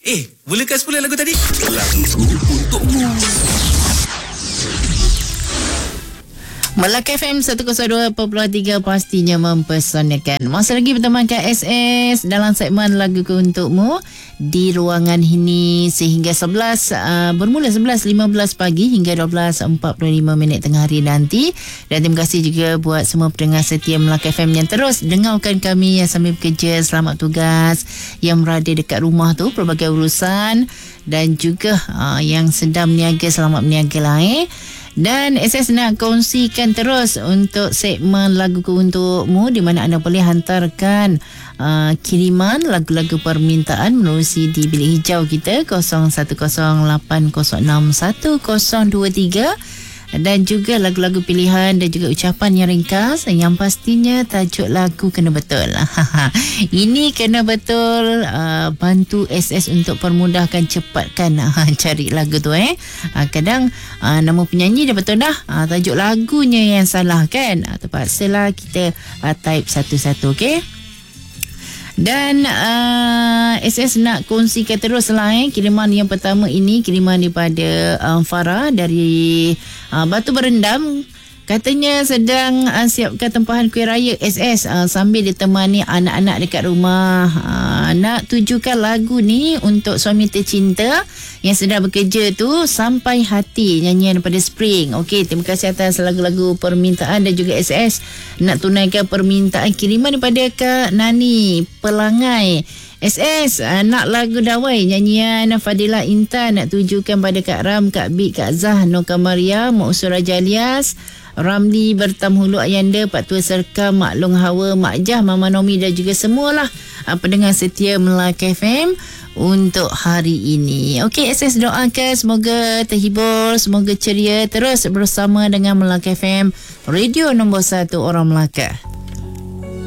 Mulakan semula lagu tadi. Lagu untukmu. Melaka FM 102.3 pastinya mempesonakan. Masa lagi bertemankan SS dalam segmen Laguku Untukmu di ruangan ini sehingga 11 bermula 11.15 pagi hingga 12.45 tengah hari nanti. Dan terima kasih juga buat semua pendengar setia Melaka FM yang terus dengarkan kami yang sambil bekerja. Selamat tugas yang berada dekat rumah tu, pelbagai urusan, dan juga yang sedang berniaga, selamat berniaga lah. Dan SS nak kongsikan terus untuk segmen Laguku Untukmu, di mana anda boleh hantarkan kiriman lagu-lagu permintaan menerusi di bilik hijau kita 0108061023, dan juga lagu-lagu pilihan dan juga ucapan yang ringkas yang pastinya tajuk lagu kena betul. Ini kena betul. Bantu SS untuk permudahkan, cepatkan cari lagu tu. Kadang nama penyanyi dah betul dah, tajuk lagunya yang salah kan. Terpaksalah kita type satu-satu. Okey. Dan SS nak kongsikan terus lah kiriman yang pertama ini, kiriman daripada Farah dari Batu Berendam. Katanya sedang siapkan tempahan kuih raya SS sambil ditemani anak-anak dekat rumah. Nak tujukan lagu ni untuk suami tercinta yang sedang bekerja tu, Sampai Hati, nyanyian daripada Spring. Okey, terima kasih atas lagu-lagu permintaan dan juga SS nak tunaikan permintaan kiriman daripada Kak Nani Pelangai. SS nak lagu Dawai, nyanyian Fadilah Intan, nak tujukan pada Kak Ram, Kak Bik, Kak Zah, Noka Maria, Mak Usur Raja Alias, Ramli Bertamhulu Ayanda, Pak Tua Serkam, Mak Long Hawa, Mak Jah, Mama Nomi dan juga semualah pendengar setia Melaka FM untuk hari ini. Okey, SS doakan semoga terhibur, semoga ceria terus bersama dengan Melaka FM, radio nombor 1 orang Melaka.